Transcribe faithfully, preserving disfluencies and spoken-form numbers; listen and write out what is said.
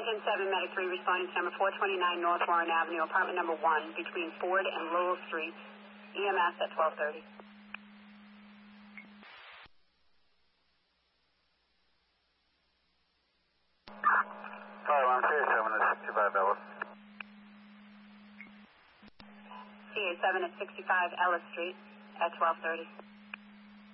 Engine seven, Medic three, responding to number four twenty-nine North Warren Avenue, apartment number one, between Ford and Lowell Streets, E M S at twelve thirty. Fire one, C A seven at sixty-five Ellis. C A seven at sixty-five Ellis Street at twelve thirty.